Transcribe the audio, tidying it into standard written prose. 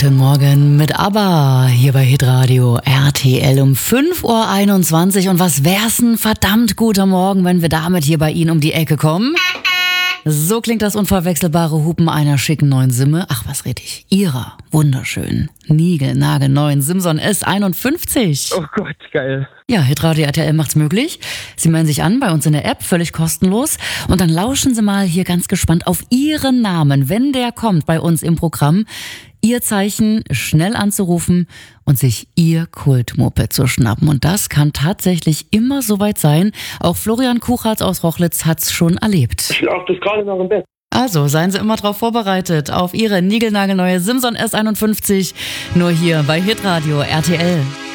Guten Morgen mit ABBA hier bei Hitradio RTL um 5:21 Uhr. Und was wär's ein verdammt guter Morgen, wenn wir damit hier bei Ihnen um die Ecke kommen? So klingt das unverwechselbare Hupen einer schicken neuen Simme. Ach, was red ich? Ihrer wunderschönen, niegelnagelneuen Simson S51. Oh Gott, geil. Ja, Hitradio RTL macht's möglich. Sie melden sich an bei uns in der App, völlig kostenlos. Und dann lauschen Sie mal hier ganz gespannt auf Ihren Namen, wenn der kommt bei uns im Programm. Ihr Zeichen schnell anzurufen und sich Ihr Kultmoped zu schnappen. Und das kann tatsächlich immer soweit sein. Auch Florian Kuchartz aus Rochlitz hat's schon erlebt. Ich lag das gerade noch im Bett. Also, seien Sie immer drauf vorbereitet auf Ihre niegelnagelneue Simson S51. Nur hier bei Hitradio RTL.